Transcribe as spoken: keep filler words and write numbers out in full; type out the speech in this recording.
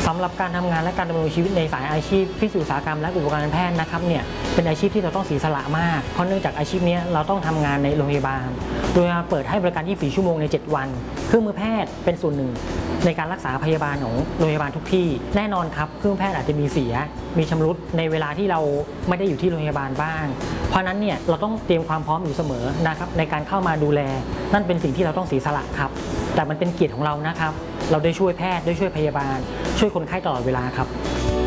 สำหรับการทำงานและการดำรงชีวิตในสายอาชีพฟิสิกส์อุตสาหกรรมและอุปกรณ์การแพทย์นะครับเนี่ยเป็นอาชีพที่เราต้องเสียสละมากเพราะเนื่องจากอาชีพนี้เราต้องทำงานในโรงพยาบาลโดยเปิดให้บริการยี่สิบสี่ชั่วโมงในเจ็ดวันเครื่องมือแพทย์เป็นส่วนหนึ่งในการรักษาพยาบาลของโรงพยาบาลทุกที่แน่นอนครับเครื่องแพทย์อาจจะมีเสียมีชำรุดในเวลาที่เราไม่ได้อยู่ที่โรงพยาบาลบ้างเพราะนั้นเนี่ยเราต้องเตรียมความพร้อมอยู่เสมอนะครับในการเข้ามาดูแลนั่นเป็นสิ่งที่เราต้องเสียสละครับแต่มันเป็นเกียรติของเรานะครับเราได้ช่วยแพทย์ได้ช่วยพยาบาลช่วยคนไข้ตลอดเวลาครับ